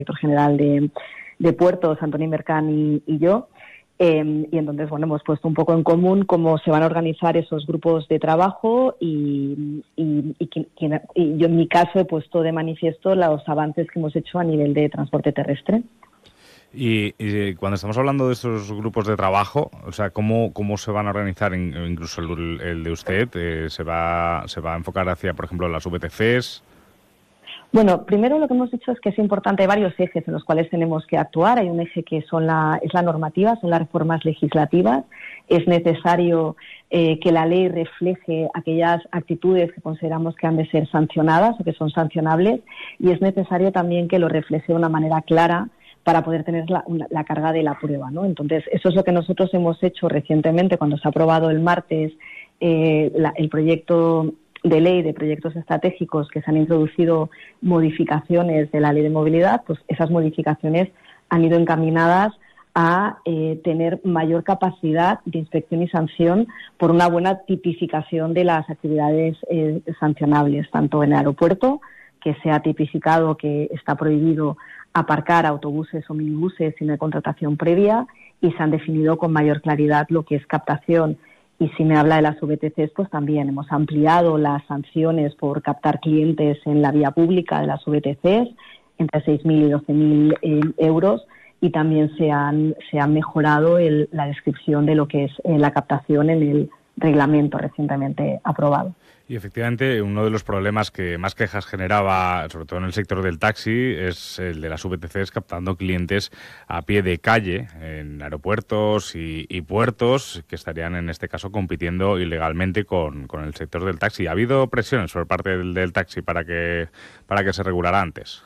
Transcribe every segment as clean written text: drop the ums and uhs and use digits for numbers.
director general de Puertos, Antoni Mercant y yo. Y entonces, bueno, hemos puesto un poco en común cómo se van a organizar esos grupos de trabajo y yo en mi caso he puesto de manifiesto los avances que hemos hecho a nivel de transporte terrestre. Y cuando estamos hablando de estos grupos de trabajo, o sea, ¿cómo se van a organizar? Incluso el de usted, ¿se va a enfocar hacia, por ejemplo, las VTCs? Bueno, primero lo que hemos dicho es que es importante, hay varios ejes en los cuales tenemos que actuar. Hay un eje que es la normativa, son las reformas legislativas. Es necesario que la ley refleje aquellas actitudes que consideramos que han de ser sancionadas o que son sancionables, y es necesario también que lo refleje de una manera clara para poder tener la carga de la prueba, ¿no? Entonces, eso es lo que nosotros hemos hecho recientemente cuando se ha aprobado el martes el proyecto de ley de proyectos estratégicos, que se han introducido modificaciones de la ley de movilidad. Pues esas modificaciones han ido encaminadas a tener mayor capacidad de inspección y sanción por una buena tipificación de las actividades sancionables, tanto en el aeropuerto, que se ha tipificado que está prohibido aparcar autobuses o minibuses sin contratación previa, y se han definido con mayor claridad lo que es captación. Y si me habla de las VTCs, pues también hemos ampliado las sanciones por captar clientes en la vía pública de las VTCs entre 6.000 y 12.000 euros, y también se han mejorado la descripción de lo que es la captación en el reglamento recientemente aprobado. Y efectivamente, uno de los problemas que más quejas generaba, sobre todo en el sector del taxi, es el de las VTCs captando clientes a pie de calle en aeropuertos y puertos, que estarían en este caso compitiendo ilegalmente con el sector del taxi. ¿Ha habido presiones por parte del taxi para que se regulara antes?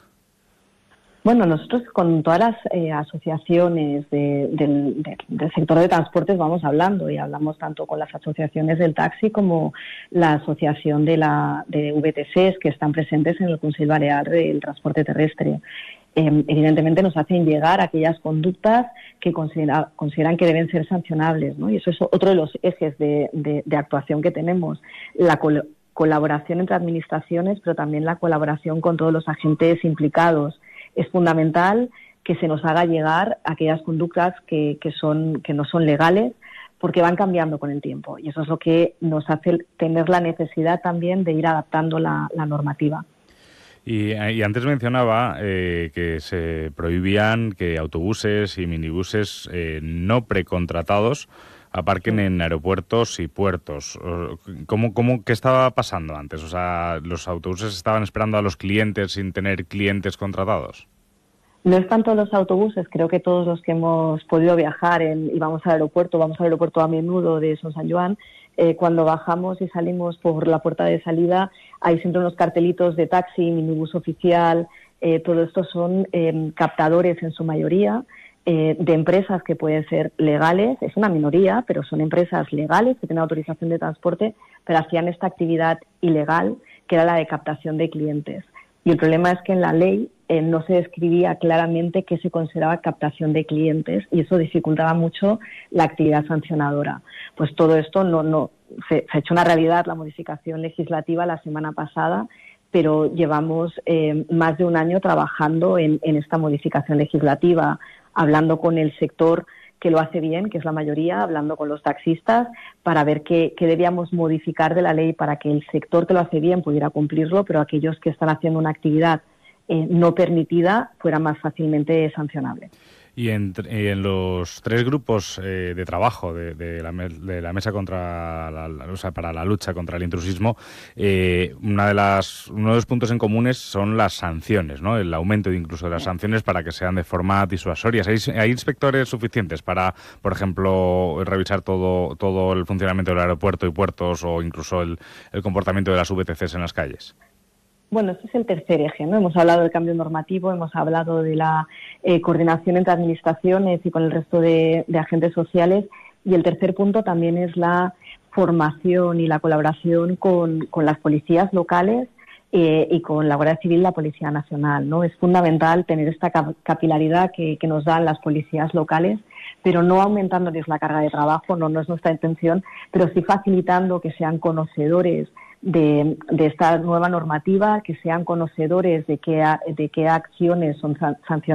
Bueno, nosotros con todas las asociaciones del sector de transportes vamos hablando, y hablamos tanto con las asociaciones del taxi como la asociación de VTCs que están presentes en el Consell Balear del transporte terrestre. Evidentemente nos hacen llegar aquellas conductas que consideran que deben ser sancionables, ¿no? Y eso es otro de los ejes de actuación que tenemos, la colaboración entre administraciones, pero también la colaboración con todos los agentes implicados. Es fundamental que se nos haga llegar aquellas conductas que no son legales, porque van cambiando con el tiempo, y eso es lo que nos hace tener la necesidad también de ir adaptando la normativa. Y antes mencionaba que se prohibían que autobuses y minibuses no precontratados aparquen en aeropuertos y puertos. ¿Qué estaba pasando antes? O sea, ¿los autobuses estaban esperando a los clientes sin tener clientes contratados? No es tanto los autobuses, creo que todos los que hemos podido viajar y vamos al aeropuerto a menudo de Son Sant Joan, cuando bajamos y salimos por la puerta de salida hay siempre unos cartelitos de taxi, minibús oficial. Todo esto son captadores en su mayoría, de empresas que pueden ser legales, es una minoría, pero son empresas legales que tienen autorización de transporte, pero hacían esta actividad ilegal, que era la de captación de clientes. Y el problema es que en la ley no se describía claramente qué se consideraba captación de clientes, y eso dificultaba mucho la actividad sancionadora. Pues todo esto se ha hecho una realidad, la modificación legislativa, la semana pasada, pero llevamos más de un año trabajando en esta modificación legislativa, hablando con el sector que lo hace bien, que es la mayoría, hablando con los taxistas para ver qué debíamos modificar de la ley para que el sector que lo hace bien pudiera cumplirlo, pero aquellos que están haciendo una actividad no permitida fuera más fácilmente sancionable. Y en los tres grupos de trabajo de la mesa para la lucha contra el intrusismo, uno de los puntos en comunes son las sanciones, ¿no? El aumento incluso de las sanciones para que sean de forma disuasoria. ¿Hay inspectores suficientes para, por ejemplo, revisar todo el funcionamiento del aeropuerto y puertos, o incluso el comportamiento de las VTCs en las calles? Bueno, este es el tercer eje, ¿no? Hemos hablado del cambio normativo, hemos hablado de la coordinación entre administraciones y con el resto de agentes sociales, y el tercer punto también es la formación y la colaboración con las policías locales y con la Guardia Civil y la Policía Nacional, ¿no? Es fundamental tener esta capilaridad que nos dan las policías locales, pero no aumentándoles la carga de trabajo, no es nuestra intención, pero sí facilitando que sean conocedores de esta nueva normativa, que sean conocedores de qué acciones son sancionables